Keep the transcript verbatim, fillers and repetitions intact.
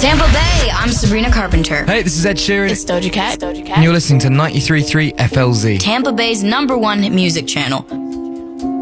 Tampa Bay, I'm Sabrina Carpenter. Hey, this is Ed Sheeran. It's Doja Cat. Doja Cat. And you're listening to ninety-three point three F L Z. Tampa Bay's number one music channel.